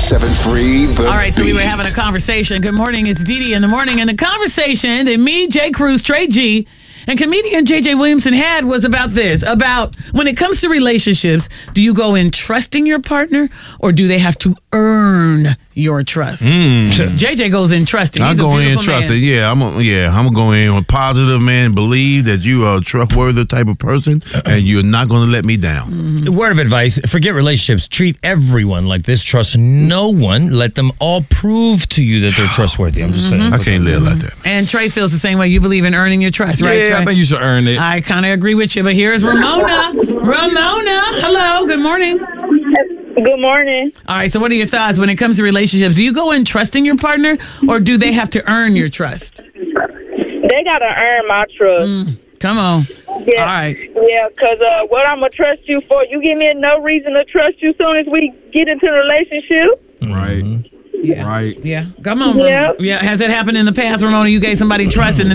107.3 The All right, so we were Beat. having a conversation. Good morning, it's Dee Dee in the morning. And the conversation that me, Jay Cruz, Trey G, and comedian JJ Williamson had was about this. About when it comes to relationships, do you go in trusting your partner or do they have to earn your trust? JJ goes in trusting. I He's a go in beautiful trusting. man. Yeah, I'm gonna go in with positive, man. Believe that you are a trustworthy type of person, and you're not gonna let me down. Word of advice, forget relationships. Treat everyone like this. Trust no one. Let them all prove to you that they're trustworthy. I'm just saying. I can't live like that. And Trey feels the same way. You believe in earning your trust, right, Yeah, Trey? I think you should earn it. I kind of agree with you, but here's Ramona. Ramona, hello, good morning. Good morning. All right, so what are your thoughts when it comes to relationships? Do you go in trusting your partner or do they have to earn your trust? They gotta earn my trust. Come on. Yeah. All right. Yeah, because what I'm gonna trust you for, you give me no reason to trust you soon as we get into a relationship. Right. Yeah. Right. Yeah. Come on, Yeah. Ramona. Yeah. Has it happened in the past, Ramona? You gave somebody trust and